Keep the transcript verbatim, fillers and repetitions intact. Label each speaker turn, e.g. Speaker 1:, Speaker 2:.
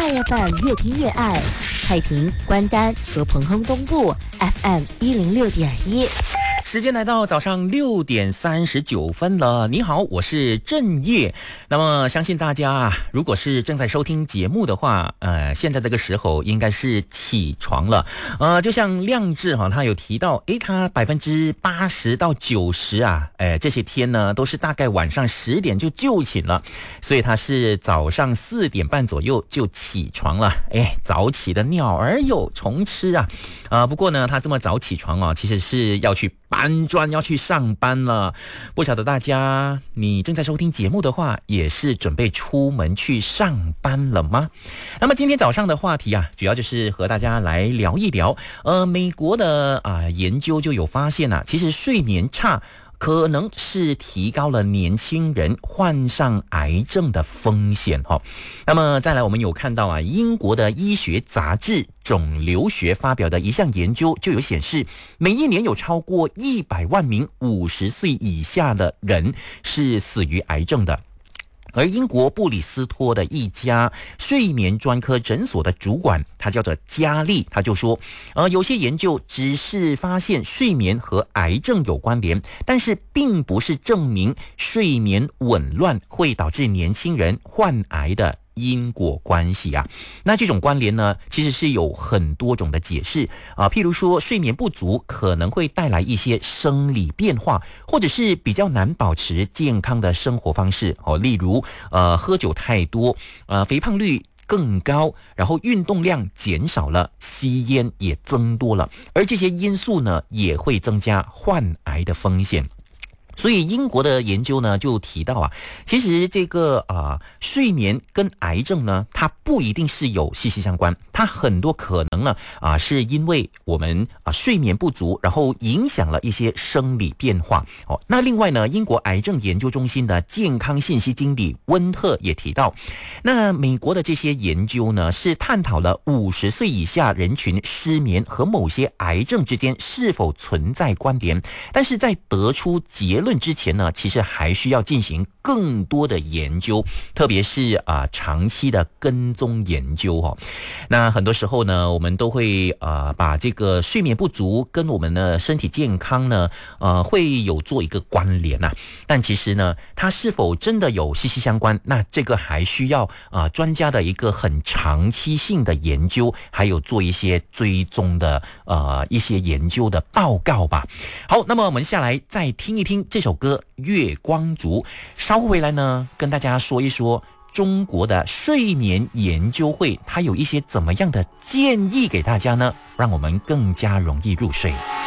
Speaker 1: 爱 F M 越听越爱，太平、关丹和彭亨东部 F M 一零六点一。
Speaker 2: 时间来到早上六点三十九分了。你好，我是郑业。那么相信大家啊，如果是正在收听节目的话，呃，现在这个时候应该是起床了。呃，就像亮智哈，他有提到，诶，他百分之八十到九十啊，哎，这些天呢都是大概晚上十点就就寝了，所以他是早上四点半左右就起床了。哎，早起的鸟儿有虫吃啊。啊、呃，不过呢，他这么早起床啊，其实是要去搬砖，要去上班了。不晓得大家，你正在收听节目的话，也是准备出门去上班了吗？那么今天早上的话题啊，主要就是和大家来聊一聊，呃，美国的啊、呃、研究就有发现啊，其实睡眠差可能是提高了年轻人患上癌症的风险哈。那么再来，我们有看到啊，英国的医学杂志肿瘤学发表的一项研究就有显示，每一年有超过一百万名五十岁以下的人是死于癌症的。而英国布里斯托的一家睡眠专科诊所的主管，他叫做佳丽，他就说，呃，有些研究只是发现睡眠和癌症有关联，但是并不是证明睡眠紊乱会导致年轻人患癌的因果关系啊。那这种关联呢，其实是有很多种的解释啊，譬如说睡眠不足可能会带来一些生理变化，或者是比较难保持健康的生活方式哦，例如呃喝酒太多，呃肥胖率更高，然后运动量减少了，吸烟也增多了，而这些因素呢，也会增加患癌的风险。所以英国的研究呢就提到啊，其实这个啊、呃、睡眠跟癌症呢，它不一定是有息息相关，它很多可能呢啊、呃、是因为我们啊、呃、睡眠不足，然后影响了一些生理变化。哦，那另外呢，英国癌症研究中心的健康信息经理温特也提到，那美国的这些研究呢是探讨了五十岁以下人群失眠和某些癌症之间是否存在关联，但是在得出结论之前呢，其实还需要进行更多的研究，特别是啊、呃、长期的跟踪研究哦。那很多时候呢，我们都会啊、呃、把这个睡眠不足跟我们的身体健康呢，呃会有做一个关联呐、啊。但其实呢，它是否真的有息息相关？那这个还需要啊、呃、专家的一个很长期性的研究，还有做一些追踪的呃一些研究的报告吧。好，那么我们下来再听一听这首歌《月光族》，稍后回来呢，跟大家说一说中国的睡眠研究会，它有一些怎么样的建议给大家呢？让我们更加容易入睡。